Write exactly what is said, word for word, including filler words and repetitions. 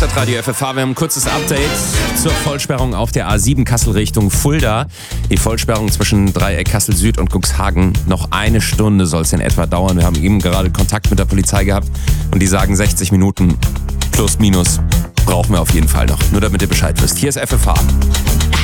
Hitradio F F H. Wir haben ein kurzes Update zur Vollsperrung auf der A sieben Kassel Richtung Fulda. Die Vollsperrung zwischen Dreieck Kassel Süd und Cuxhagen. Noch eine Stunde soll es in etwa dauern. Wir haben eben gerade Kontakt mit der Polizei gehabt und die sagen sechzig Minuten plus minus brauchen wir auf jeden Fall noch. Nur damit ihr Bescheid wisst. Hier ist F F H.